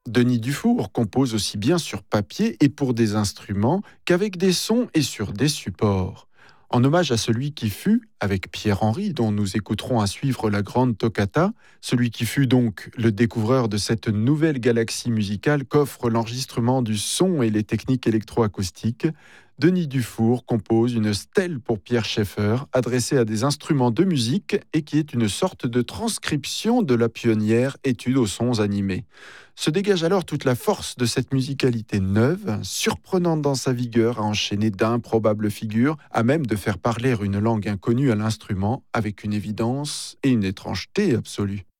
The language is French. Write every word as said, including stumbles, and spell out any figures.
Denis Dufour compose aussi bien sur papier et pour des instruments qu'avec des sons et sur des supports. En hommage à celui qui fut, avec Pierre-Henry, dont nous écouterons à suivre la grande toccata, celui qui fut donc le découvreur de cette nouvelle galaxie musicale qu'offre l'enregistrement du son et les techniques électroacoustiques, Denis Dufour compose une stèle pour Pierre Schaeffer adressée à des instruments de musique et qui est une sorte de transcription de la pionnière étude aux sons animés. Se dégage alors toute la force de cette musicalité neuve, surprenante dans sa vigueur à enchaîner d'improbables figures, à même de faire parler une langue inconnue à l'instrument avec une évidence et une étrangeté absolue.